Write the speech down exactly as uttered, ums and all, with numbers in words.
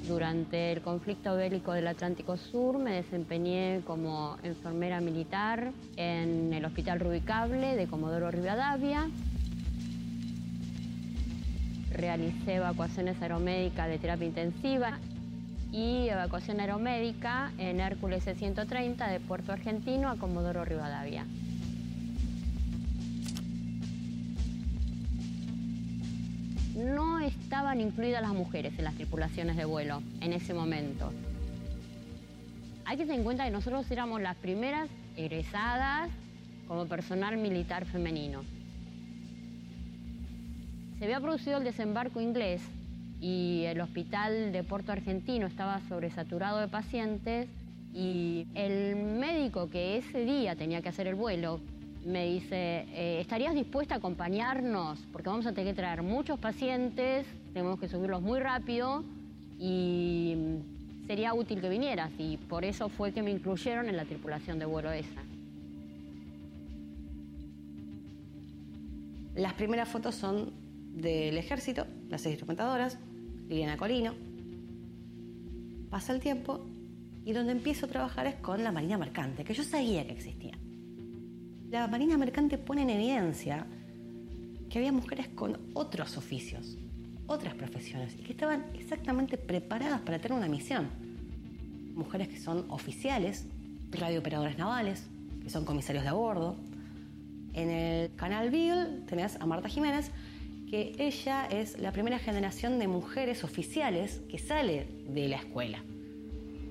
Durante el conflicto bélico del Atlántico Sur me desempeñé como enfermera militar en el Hospital Rubicable de Comodoro Rivadavia. Realicé evacuaciones aeromédicas de terapia intensiva y evacuación aeromédica en Hércules C ciento treinta de Puerto Argentino a Comodoro Rivadavia. No estaban incluidas las mujeres en las tripulaciones de vuelo en ese momento. Hay que tener en cuenta que nosotros éramos las primeras egresadas como personal militar femenino. Se había producido el desembarco inglés y el hospital de Puerto Argentino estaba sobresaturado de pacientes y el médico que ese día tenía que hacer el vuelo me dice, eh, ¿estarías dispuesta a acompañarnos? Porque vamos a tener que traer muchos pacientes, tenemos que subirlos muy rápido y sería útil que vinieras. Y por eso fue que me incluyeron en la tripulación de vuelo esa. Las primeras fotos son del ejército, las seis instrumentadoras, Liliana Colino. Pasa el tiempo y donde empiezo a trabajar es con la Marina Mercante, que yo sabía que existía. La Marina Mercante pone en evidencia que había mujeres con otros oficios, otras profesiones, y que estaban exactamente preparadas para tener una misión. Mujeres que son oficiales, radiooperadores navales, que son comisarios de a bordo. En el Canal Beagle tenés a Marta Jiménez, que ella es la primera generación de mujeres oficiales que sale de la escuela.